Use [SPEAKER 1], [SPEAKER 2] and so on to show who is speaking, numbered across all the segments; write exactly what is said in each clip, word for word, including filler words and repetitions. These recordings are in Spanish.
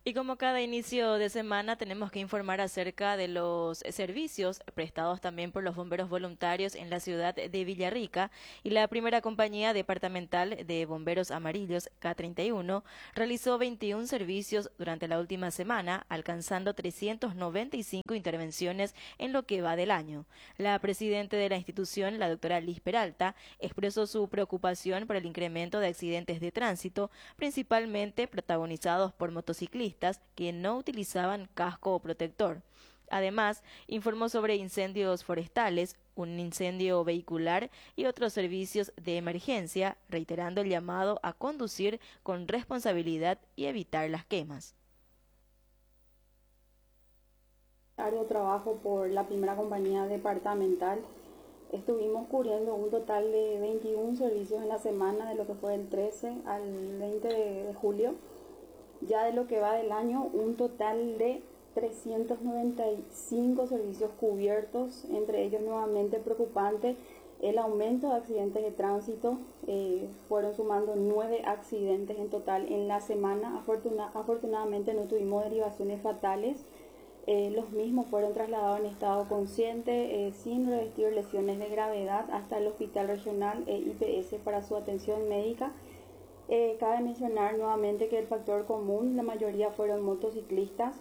[SPEAKER 1] Y como cada inicio de semana tenemos que informar acerca de los servicios prestados también por los bomberos voluntarios en la ciudad de Villarrica y la primera compañía departamental de bomberos amarillos K treinta y uno realizó veintiún servicios durante la última semana, alcanzando trescientas noventa y cinco intervenciones en lo que va del año. La presidenta de la institución, la doctora Liz Peralta, expresó su preocupación por el incremento de accidentes de tránsito, principalmente protagonizados por motociclistas que no utilizaban casco o protector. Además, informó sobre incendios forestales, un incendio vehicular y otros servicios de emergencia, reiterando el llamado a conducir con responsabilidad y evitar las quemas.
[SPEAKER 2] De trabajo por la primera compañía departamental. Estuvimos cubriendo un total de veintiún servicios en la semana, de lo que fue del trece al veinte de julio. Ya de lo que va del año, un total de trescientos noventa y cinco servicios cubiertos, entre ellos nuevamente preocupante el aumento de accidentes de tránsito. Eh, fueron sumando nueve accidentes en total en la semana. Afortuna, afortunadamente no tuvimos derivaciones fatales. Eh, los mismos fueron trasladados en estado consciente, eh, sin revestir lesiones de gravedad, hasta el Hospital Regional e I P S para su atención médica. Eh, cabe mencionar nuevamente que el factor común, la mayoría fueron motociclistas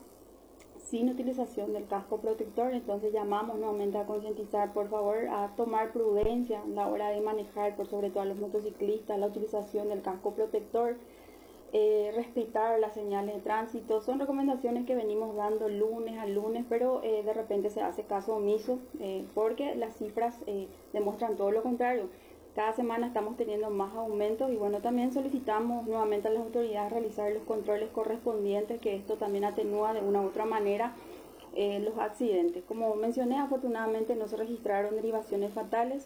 [SPEAKER 2] sin utilización del casco protector. Entonces llamamos nuevamente a concientizar, por favor, a tomar prudencia a la hora de manejar, por sobre todo a los motociclistas, la utilización del casco protector, eh, respetar las señales de tránsito. Son recomendaciones que venimos dando lunes a lunes, pero eh, de repente se hace caso omiso, eh, porque las cifras eh, demuestran todo lo contrario. Cada semana estamos teniendo más aumentos y bueno, también solicitamos nuevamente a las autoridades realizar los controles correspondientes, que esto también atenúa de una u otra manera eh, los accidentes. Como mencioné, afortunadamente no se registraron derivaciones fatales.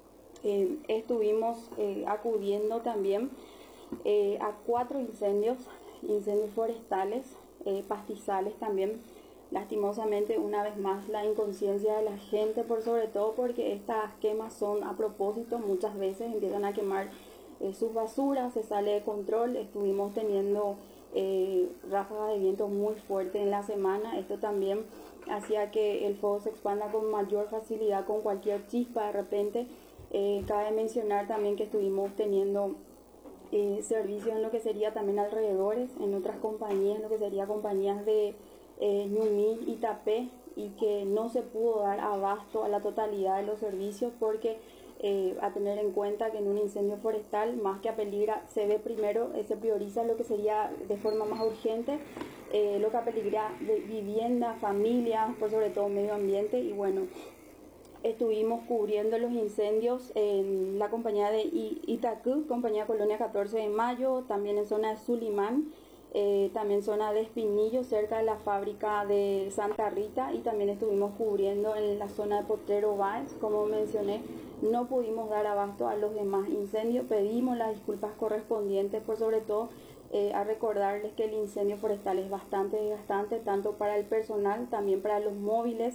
[SPEAKER 2] Eh, estuvimos eh, acudiendo también eh, a cuatro incendios, incendios forestales, eh, pastizales también. Lastimosamente, una vez más, la inconsciencia de la gente, por sobre todo porque estas quemas son a propósito. Muchas veces empiezan a quemar eh, sus basuras, se sale de control. Estuvimos teniendo eh, ráfagas de viento muy fuertes en la semana. Esto también hacía que el fuego se expanda con mayor facilidad con cualquier chispa de repente. Eh, cabe mencionar también que estuvimos teniendo eh, servicios en lo que sería también alrededores, en otras compañías, en lo que sería compañías de Eh, Ñumí y Tapé, y que no se pudo dar abasto a la totalidad de los servicios porque eh, a tener en cuenta que en un incendio forestal, más que a peligra, se ve primero, eh, se prioriza lo que sería de forma más urgente, eh, lo que apeligra de vivienda, familia, por sobre todo medio ambiente. Y bueno, estuvimos cubriendo los incendios en la compañía de Itacú, compañía Colonia catorce de mayo, también en zona de Sulimán. Eh, también zona de Espinillo, cerca de la fábrica de Santa Rita, y también estuvimos cubriendo en la zona de Potrero Báez. Como mencioné, no pudimos dar abasto a los demás incendios, pedimos las disculpas correspondientes, por sobre todo eh, a recordarles que el incendio forestal es bastante desgastante, tanto para el personal, también para los móviles.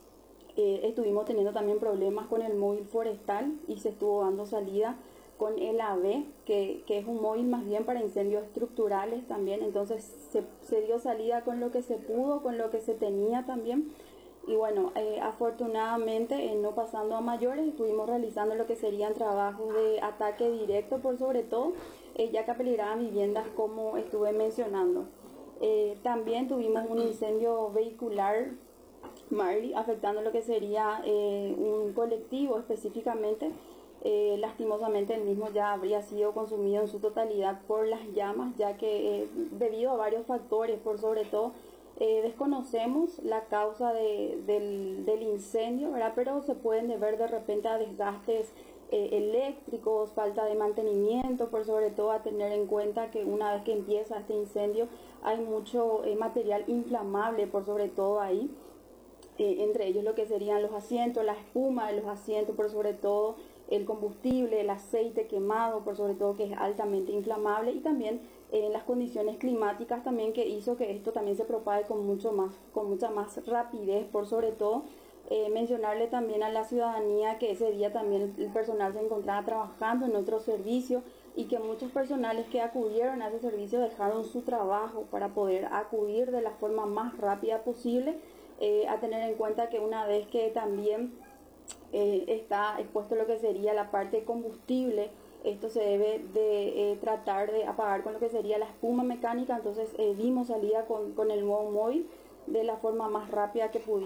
[SPEAKER 2] Eh, estuvimos teniendo también problemas con el móvil forestal y se estuvo dando salida con el A V, que, que es un móvil más bien para incendios estructurales también. Entonces se, se dio salida con lo que se pudo, con lo que se tenía también. Y bueno, eh, afortunadamente, eh, no pasando a mayores, estuvimos realizando lo que serían trabajos de ataque directo, por sobre todo, eh, ya que apeligraban viviendas, como estuve mencionando. Eh, también tuvimos un incendio vehicular, Marley, afectando lo que sería eh, un colectivo específicamente. Eh, lastimosamente el mismo ya habría sido consumido en su totalidad por las llamas, ya que eh, debido a varios factores, por sobre todo eh, desconocemos la causa de, del, del incendio, ¿verdad? Pero se pueden deber de repente a desgastes eh, eléctricos, falta de mantenimiento, por sobre todo a tener en cuenta que una vez que empieza este incendio hay mucho eh, material inflamable, por sobre todo ahí. Eh, entre ellos lo que serían los asientos, la espuma de los asientos, por sobre todo el combustible, el aceite quemado, por sobre todo, que es altamente inflamable, y también en eh, las condiciones climáticas también, que hizo que esto también se propague con mucho más, con mucha más rapidez. Por sobre todo, eh, mencionarle también a la ciudadanía que ese día también el personal se encontraba trabajando en otro servicio, y que muchos personales que acudieron a ese servicio dejaron su trabajo para poder acudir de la forma más rápida posible, eh, a tener en cuenta que una vez que también eh, está expuesto lo que sería la parte de combustible, esto se debe de eh, tratar de apagar con lo que sería la espuma mecánica. Entonces eh, dimos salida con, con el nuevo móvil de la forma más rápida que pudimos.